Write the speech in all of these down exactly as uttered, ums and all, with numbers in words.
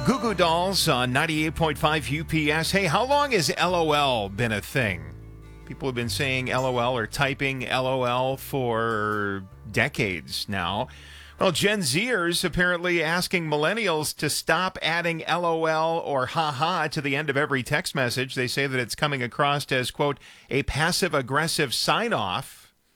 Goo Goo Dolls on ninety-eight point five U P S. Hey, how long has LOL been a thing? People have been saying LOL or typing LOL for decades now. Well, Gen Zers apparently asking millennials to stop adding LOL or haha to the end of every text message. They say that it's coming across as, quote, a passive-aggressive sign-off.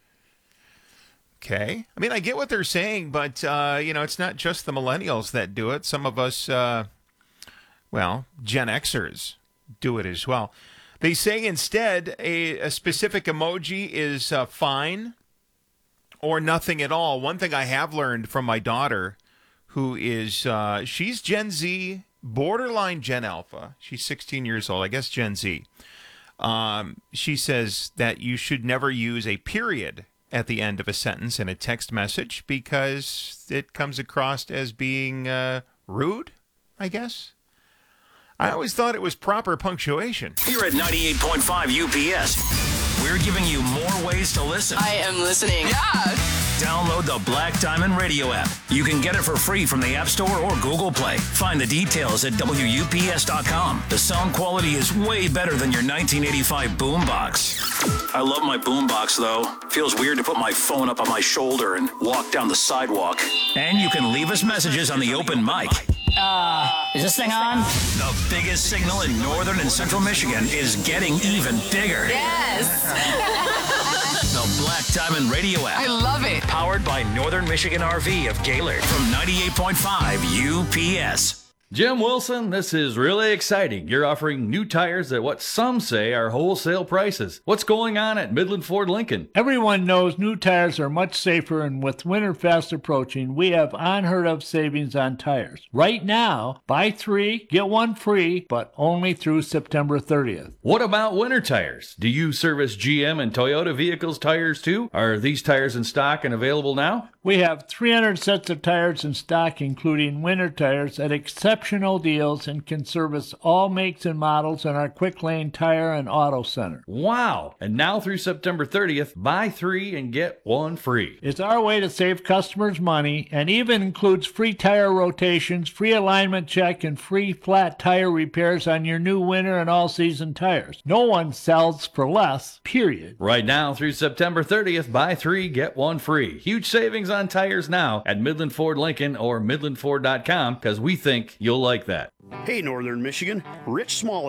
Okay. I mean, I get what they're saying, but, uh, you know, it's not just the millennials that do it. Some of us, uh, well, Gen Xers do it as well. They say instead a, a specific emoji is uh, fine or nothing at all. One thing I have learned from my daughter, who is, uh, she's Gen Z, borderline Gen Alpha. She's sixteen years old, I guess Gen Z. Um, she says that you should never use a period at the end of a sentence in a text message because it comes across as being uh, rude, I guess. I always thought it was proper punctuation. Here at ninety-eight point five U P S, we're giving you more ways to listen. I am listening. Yeah. Download the Black Diamond Radio app. You can get it for free from the App Store or Google Play. Find the details at W U P S dot com. The sound quality is way better than your nineteen eighty-five boombox. I love my boombox, though. Feels weird to put my phone up on my shoulder and walk down the sidewalk. And you can leave us messages on the open mic. Uh, is this thing on? The biggest signal in northern and central Michigan is getting even bigger. Yes. The Black Diamond Radio app. I love it. Powered by Northern Michigan R V of Gaylord from ninety-eight point five U P S. Jim Wilson, this is really exciting. You're offering new tires at what some say are wholesale prices. What's going on at Midland Ford Lincoln? Everyone knows new tires are much safer, and with Winterfest approaching, we have unheard of savings on tires. Right now, buy three, get one free, but only through September thirtieth. What about winter tires? Do you service G M and Toyota vehicles tires too? Are these tires in stock and available now? We have three hundred sets of tires in stock, including winter tires, at exceptional deals, and can service all makes and models in our Quick Lane Tire and Auto Center. Wow! And now through September thirtieth, buy three and get one free. It's our way to save customers money, and even includes free tire rotations, free alignment check, and free flat tire repairs on your new winter and all-season tires. No one sells for less, period. Right now through September thirtieth, buy three, get one free. Huge savings on tires now at Midland Ford Lincoln or Midland Ford dot com, because we think you'll like that. Hey, Northern Michigan. Rich Small